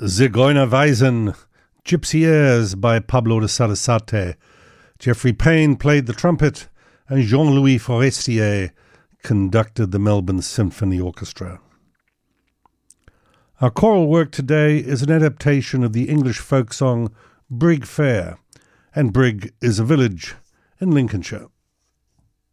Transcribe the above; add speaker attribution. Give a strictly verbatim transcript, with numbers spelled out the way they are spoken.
Speaker 1: Zigeunerweisen, Gypsy Airs by Pablo de Sarasate. Geoffrey Payne played the trumpet, and Jean-Louis Forestier conducted the Melbourne Symphony Orchestra. Our choral work today is an adaptation of the English folk song Brigg Fair, and Brigg is a village in Lincolnshire.